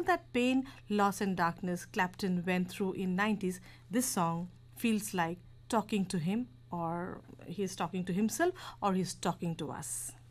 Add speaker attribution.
Speaker 1: all that pain, loss, and darkness Clapton went through in 90s, this song feels like talking to him, or he's talking to himself, or he's talking to us.